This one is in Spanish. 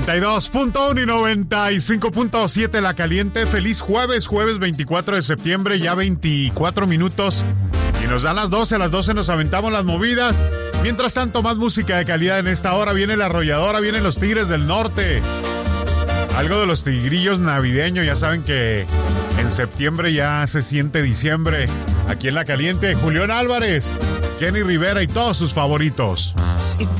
92.1 y 95.7 La Caliente. Feliz jueves 24 de septiembre, ya 24 minutos. Y nos dan las 12, a las 12 nos aventamos las movidas. Mientras tanto, más música de calidad en esta hora. Viene La Arrolladora, vienen los Tigres del Norte. Algo de los tigrillos navideños, ya saben que en septiembre ya se siente diciembre. Aquí en La Caliente, Julián Álvarez, Jenny Rivera y todos sus favoritos. Si